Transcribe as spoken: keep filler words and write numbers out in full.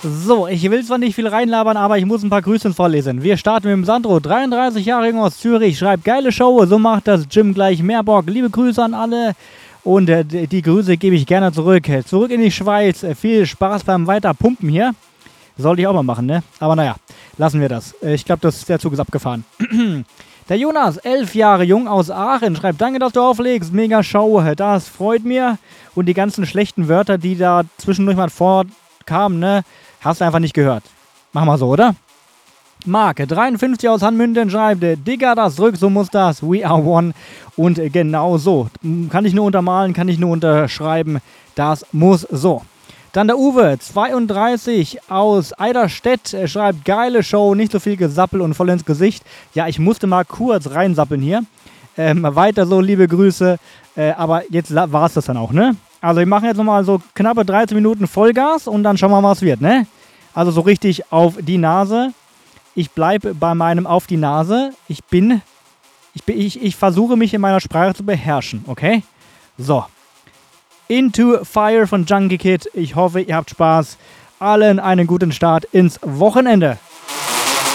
So, ich will zwar nicht viel reinlabern, aber ich muss ein paar Grüße vorlesen. Wir starten mit dem Sandro, dreiunddreißig Jahre jung aus Zürich, schreibt geile Show, so macht das Gym gleich mehr Bock. Liebe Grüße an alle und äh, die Grüße gebe ich gerne zurück. Zurück in die Schweiz, viel Spaß beim Weiterpumpen hier. Sollte ich auch mal machen, ne? Aber naja, lassen wir das. Ich glaube, der Zug ist abgefahren. Der Jonas, elf Jahre jung aus Aachen, schreibt, danke, dass du auflegst, mega Show, das freut mir. Und die ganzen schlechten Wörter, die da zwischendurch mal vorkamen, ne, hast du einfach nicht gehört. Mach mal so, oder? Marc, dreiundfünfzig aus Hanmünden, schreibt, Digga, das zurück, so muss das, we are one. Und genau so. Kann ich nur untermalen, kann ich nur unterschreiben, das muss so. Dann der Uwe, zweiunddreißig aus Eiderstedt, schreibt, geile Show, nicht so viel Gesappel und voll ins Gesicht. Ja, ich musste mal kurz reinsappeln hier. Ähm, weiter so, liebe Grüße. Äh, aber jetzt war es das dann auch, ne? Also wir machen jetzt nochmal so knappe dreizehn Minuten Vollgas und dann schauen wir mal, was wird, ne? Also so richtig auf die Nase. Ich bleibe bei meinem auf die Nase. Ich bin, ich bin, ich, ich versuche mich in meiner Sprache zu beherrschen, okay? So. Into Fire von Junkie Kid. Ich hoffe, ihr habt Spaß. Allen einen guten Start ins Wochenende.